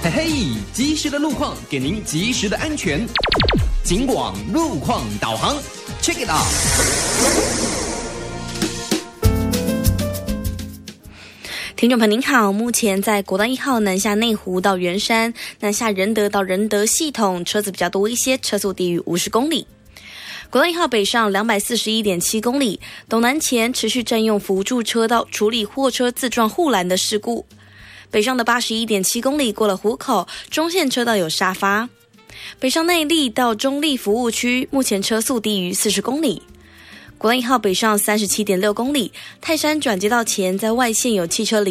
嘿嘿，及时的路况给您及时的安全。警广路况导航 ，Check it out。 听众朋友您好，目前在国道1号南下内湖到圆山，南下仁德到仁德系统车子比较多一些，车速低于50公里。国道1号北上241.7公里，东南前持续占用辅助车道处理货车自撞护栏的事故。北上的81.7公里过了湖口，中线车道有沙发。北上内坜到中坜服务区，目前车速低于40公里。国道1号北上37.6公里，泰山转接道前在外线有汽车